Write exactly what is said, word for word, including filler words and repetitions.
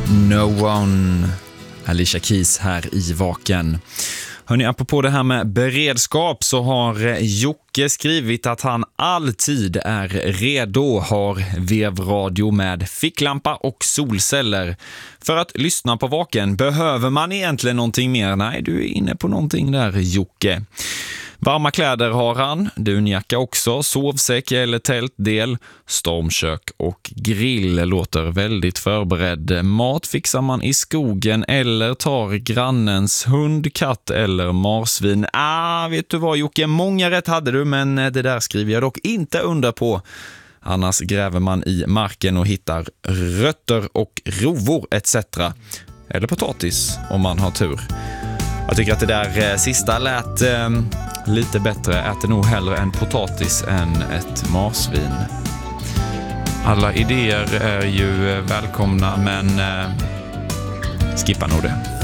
No One. Alicia Keys här i Vaken. Hörrni, apropå det här med beredskap så har Jocke skrivit att han alltid är redo, har vevradio med ficklampa och solceller. För att lyssna på Vaken, behöver man egentligen någonting mer? Nej, du är inne på någonting där, Jocke. Varma kläder har han, dunjacka också, sovsäck eller tältdel, stormkök och grill. Låter väldigt förberedd. Mat fixar man i skogen eller tar grannens hund, katt eller marsvin. Ah, vet du vad Jocke, många rätt hade du, men det där skriver jag dock inte under på. Annars gräver man i marken och hittar rötter och rovor et cetera. Eller potatis om man har tur. Jag tycker att det där eh, sista lät eh, lite bättre. Äter nog hellre en potatis än ett marsvin. Alla idéer är ju välkomna, men eh, skippa nog det.